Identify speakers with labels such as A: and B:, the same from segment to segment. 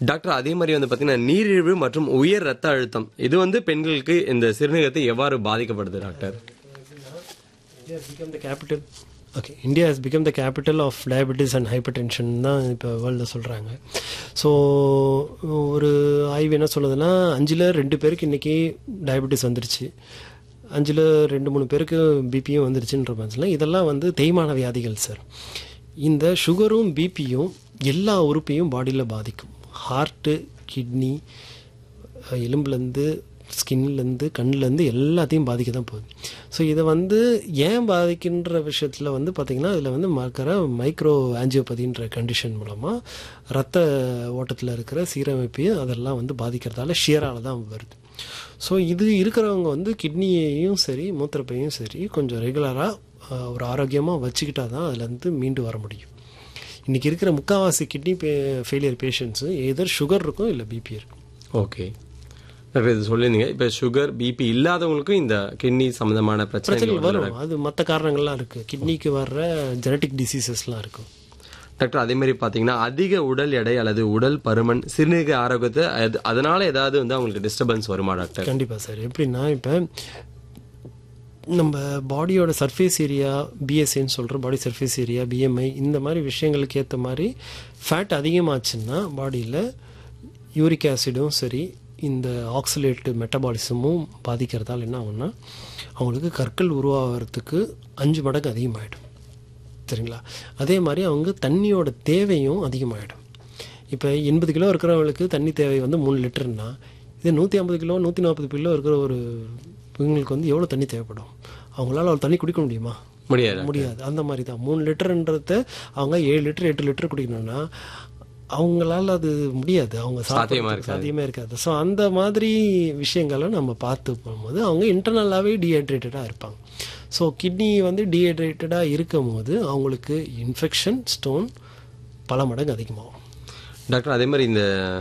A: Doctor அதே மாதிரி வந்து பாத்தீங்கன்னா நீரிழிவு மற்றும் உயர் ரத்த அழுத்தம் இது வந்து பெண்களுக்கு இந்த சிறுநீரகத்தை எவ்வாறு பாதிக்கப்படுது doctor?
B: India has become the capital of diabetes and hypertension தான் இப்போ வேர்ல்டில் சொல்கிறாங்க. ஸோ ஒரு ஆய்வு என்ன சொல்லுதுன்னா 5ல் 2 பேருக்கு இன்றைக்கி டயபெட்டிஸ் வந்துருச்சு, 5ல் 2-3 பேருக்கு பிபியும் வந்துருச்சுன்ற மாதிரி. இதெல்லாம் வந்து தேய்மான வியாதிகள் சார். இந்த சுகரும் பிபியும் எல்லா உறுப்பையும் பாடியில் பாதிக்கும். ஹார்ட்டு, கிட்னி, எலும்புலேருந்து, ஸ்கின்லேருந்து, கண்ணிலேருந்து எல்லாத்தையும் பாதிக்க தான் போகுது. ஸோ இதை வந்து ஏன் பாதிக்கின்ற விஷயத்தில் வந்து பார்த்திங்கன்னா அதில் வந்து மைக்ரோ ஆஞ்சியோபதின்ற கண்டிஷன் மூலமாக ரத்த ஓட்டத்தில் இருக்கிற சீரமைப்பையும் அதெல்லாம் வந்து பாதிக்கிறதால ஷியரால் தான் வருது. ஸோ இது இருக்கிறவங்க வந்து கிட்னியையும் சரி மூத்திரப்பையும் சரி கொஞ்சம் ரெகுலராக ஒரு ஆரோக்கியமாக வச்சுக்கிட்டா தான் அதுலேருந்து மீண்டு வர முடியும். இன்றைக்கி இருக்கிற முக்கால்வாசி கிட்னி ஃபெயிலியர் பேஷண்ட்ஸு எதர் சுகர் இருக்கும் இல்லை பிபி இருக்கும்.
A: ஓகே, இப்போ இது சொல்லியிருந்தீங்க. இப்போ சுகர் பிபி இல்லாதவங்களுக்கும் இந்த கிட்னி சம்மந்தமான பிரச்சனைகள்
B: வரும். அது மற்ற காரணங்கள்லாம் இருக்குது. கிட்னிக்கு வர்ற ஜெனட்டிக் டிசீசஸ்லாம் இருக்கும்.
A: டாக்டர் அதே மாதிரி பார்த்தீங்கன்னா அதிக உடல் எடை அல்லது உடல் பருமன் சிறுநீரக ஆரோக்கியத்தை அதனால ஏதாவது வந்து அவங்களுக்கு டிஸ்டர்பன்ஸ் வருமா டாக்டர்?
B: கண்டிப்பாக சார். எப்படின்னா இப்போ நம்ம பாடியோட சர்ஃபேஸ் ஏரியா, பிஎஸ்ஏன்னு சொல்கிற பாடி சர்ஃபேஸ் ஏரியா, பிஎம்ஐ, இந்த மாதிரி விஷயங்களுக்கு ஏற்ற மாதிரி ஃபேட் அதிகமாச்சுன்னா பாடியில் யூரிக் ஆசிடும் சரி இந்த ஆக்சிலேட்டு மெட்டபாலிசமும் பாதிக்கிறதால என்ன ஆகும்னா அவங்களுக்கு கற்கள் உருவாகிறதுக்கு 5 மடங்கு அதிகமாகிடும். சரிங்களா? அதே மாதிரி அவங்க தண்ணியோட தேவையும் அதிகமாகிடும். இப்போ 80 கிலோ இருக்கிறவங்களுக்கு தண்ணி தேவை வந்து 3 லிட்டர்னா இது 150 கிலோ 140 கிலோ இருக்கிற ஒரு இவங்களுக்கு வந்து எவ்வளோ தண்ணி தேவைப்படும்? அவங்களால அவ்வளோ தண்ணி குடிக்க முடியுமா? முடியாது. அந்த மாதிரி தான் 3 லிட்டருன்றத அவங்க 7 லிட்டர் 8 லிட்டர் குடிக்கணும்னா அவங்களால அது முடியாது. அவங்க சாத்தியமாக இருக்காது. ஸோ அந்த மாதிரி விஷயங்களை நம்ம பார்த்து போகும்போது அவங்க இன்டர்னலாகவே டீஹைட்ரேட்டடாக இருப்பாங்க. ஸோ கிட்னி வந்து டீஹைட்ரேட்டடாக இருக்கும் போது அவங்களுக்கு இன்ஃபெக்ஷன், ஸ்டோன் பல மடங்கு அதிகமாகும்.
A: டாக்டர் அதே மாதிரி இந்த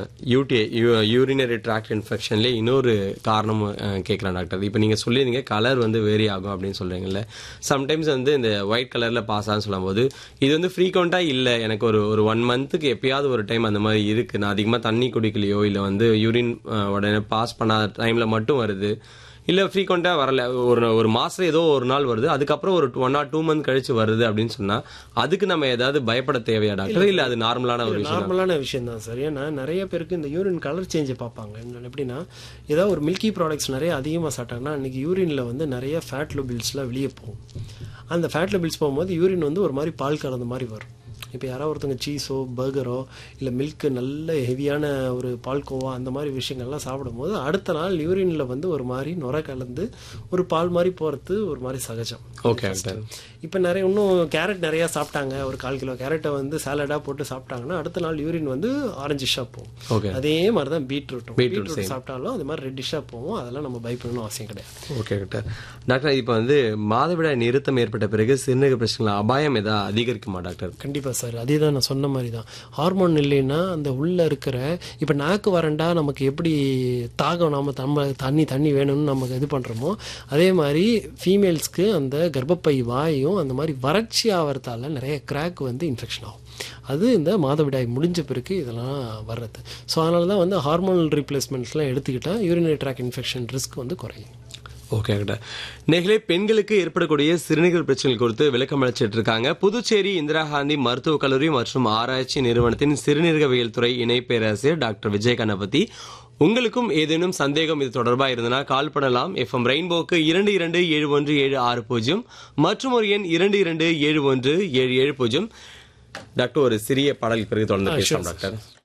A: யூரினரி ட்ராக்ட் இன்ஃபெக்ஷன்லேயே இன்னொரு காரணம் கேட்குறேன் டாக்டர். இப்போ நீங்கள் சொல்லியிருந்தீங்க கலர் வந்து வேரி ஆகும் அப்படின்னு சொல்கிறீங்கல்ல. சம்டைம்ஸ் வந்து இந்த ஒயிட் கலரில் பாஸ் ஆகுன்னு சொல்லும்போது இது வந்து ஃப்ரீக்வெண்ட்டாக இல்லை, எனக்கு ஒரு 1 மந்த்துக்கு எப்பயாவது ஒரு டைம் அந்த மாதிரி இருக்குது, நான் அதிகமாக தண்ணி குடிக்கலையோ இல்லை வந்து யூரின் உடனே பாஸ் பண்ணாத டைமில் மட்டும் வருது, இல்லை ஃப்ரீக்வெண்ட்டாக வரல, ஒரு மாதம் ஏதோ ஒரு நாள் வருது, அதுக்கப்புறம் ஒரு 1 or 2 months கழிச்சு வருது அப்படின்னு சொன்னால் அதுக்கு நம்ம ஏதாவது பயப்பட தேவையா டாக்டர்? இல்லை அது நார்மலான
B: விஷயம் தான் சார். ஏன்னா நிறைய பேருக்கு இந்த யூரின் கலர் சேஞ்சை பார்ப்பாங்க. எப்படின்னா ஏதாவது ஒரு மில்கி ப்ராடக்ட்ஸ் நிறைய அதிகமாக சாப்பிட்டாங்கன்னா அன்றைக்கி யூரினில் வந்து நிறைய ஃபேட் லூபிள்ஸ்லாம் வெளியே போகும். அந்த ஃபேட் லூபிள்ஸ் போகும்போது யூரின் வந்து ஒரு மாதிரி பால் கலந்த மாதிரி வரும். இப்போ யாராவது ஒருத்தவங்க சீஸோ பர்கரோ இல்லை மில்க்கு நல்ல ஹெவியான ஒரு பால்கோவா அந்த மாதிரி விஷயங்கள்லாம் சாப்பிடும்போது அடுத்த நாள் யூரினில் வந்து ஒரு மாதிரி நுர கலந்து ஒரு பால் மாதிரி போகிறது ஒரு மாதிரி சகஜம்.
A: ஓகே.
B: இப்போ இன்னும் கேரட் நிறையா சாப்பிட்டாங்க, ஒரு 1/4 கிலோ கேரட்டை வந்து சாலடாக போட்டு சாப்பிட்டாங்கன்னா அடுத்த நாள் யூரின் வந்து ஆரஞ்சிஷாக போகும். அதே மாதிரி தான் பீட்ரூட் சாப்பிட்டாலும் அது மாதிரி ரெட்டிஷாக போகும். அதெல்லாம் நம்ம பயப்படணும் அவசியம் கிடையாது.
A: Okay doctor. டாக்டர் இப்போ வந்து மாதவிடாய் நிறுத்தம் ஏற்பட்ட பிறகு சிறுநீரக பிரச்சனை அபாயம் ஏதாவது அதிகரிக்குமா டாக்டர்?
B: கண்டிப்பாக சார். அதே தான் நான் சொன்ன மாதிரி தான். ஹார்மோன் இல்லைன்னா அந்த உள்ளே இருக்கிற இப்போ நாக்கு வறண்டா நமக்கு எப்படி தாகம் நம்ம தண்ணி வேணும்னு நமக்கு இது பண்ணுறோமோ அதே மாதிரி ஃபீமேல்ஸ்க்கு அந்த கர்ப்பப்பை வாயும் அந்த மாதிரி வறட்சி ஆகிறதால நிறைய கிராக் வந்து இன்ஃபெக்ஷன் ஆகும். அது இந்த மாதவிடாய் முடிஞ்ச பிறகு இதெல்லாம் வர்றது. ஸோ அதனால தான் வந்து ஹார்மோனல் ரீப்ளேஸ்மெண்ட்ஸ்லாம் எடுத்துக்கிட்டால் யூரினரி ட்ராக் இன்ஃபெக்ஷன் ரிஸ்க் வந்து குறையும்.
A: Okay doctor. நேர்களே, பெண்களுக்கு ஏற்படக்கூடிய சிறுநீரக பிரச்சனைகள் குறித்து விளக்கம் அளிச்சிட்டு இருக்காங்க புதுச்சேரி இந்திரா காந்தி மருத்துவக் கல்லூரி மற்றும் ஆராய்ச்சி நிறுவனத்தின் சிறுநீரகவியல் துறை இணை பேராசிரியர் டாக்டர் விஜய் கணபதி. உங்களுக்கும் ஏதேனும் சந்தேகம் இது தொடர்பாக இருந்தனா கால் பண்ணலாம். எஃப்எம் ரெயின்போக்கு 227176 மற்றும் ஒரு எண் 227177. டாக்டர் ஒரு சிறிய பாடலுக்கு பிறகு தொடர்ந்து பேசலாம் டாக்டர்.